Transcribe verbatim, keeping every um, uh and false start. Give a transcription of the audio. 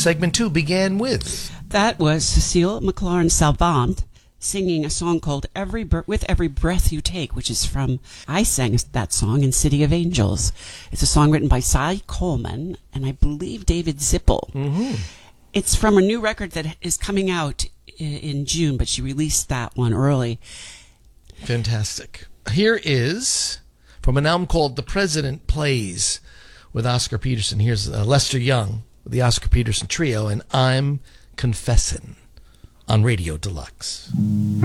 segment two began with? That was Cecile McLaurin Salvant singing a song called "Every Bre- With Every Breath You Take," which is from, I sang that song in City of Angels. It's a song written by Cy Coleman and I believe David Zippel. Mm-hmm. It's from a new record that is coming out in, in June, but she released that one early. Fantastic. Here is from an album called The President Plays with Oscar Peterson. Here's uh, Lester Young with the Oscar Peterson Trio and I'm Confessin' on Radio Deluxe.